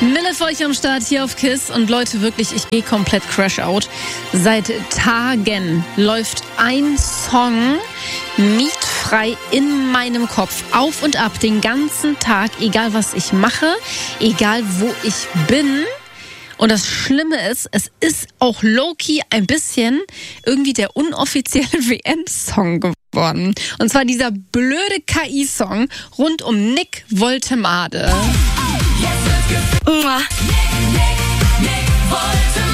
Mille für euch am Start hier auf KISS. Und Leute, wirklich, ich gehe komplett Crash Out. Seit Tagen läuft ein Song mietfrei in meinem Kopf. Auf und ab, den ganzen Tag, egal was ich mache, egal wo ich bin. Und das Schlimme ist, es ist auch low-key ein bisschen irgendwie der unoffizielle WM-Song geworden. Und zwar dieser blöde KI-Song rund um Nick Woltemade. Nick Woltemade.